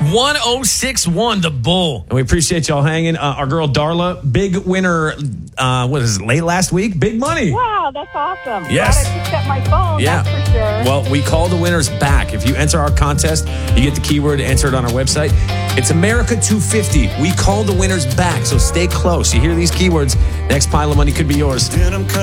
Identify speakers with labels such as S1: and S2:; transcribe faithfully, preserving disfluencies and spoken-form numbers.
S1: one oh six one, the Bull.
S2: And we appreciate y'all hanging. Uh, our girl Darla, big winner, uh, what is it, late last week? Big money.
S3: Wow, that's awesome.
S2: Yes.
S3: Glad I picked up my phone,
S2: Yeah.
S3: that's for sure.
S2: Well, we call the winners back. If you enter our contest, you get the keyword, enter it on our website. It's America two fifty. We call the winners back, so stay close. You hear these keywords, next pile of money could be yours.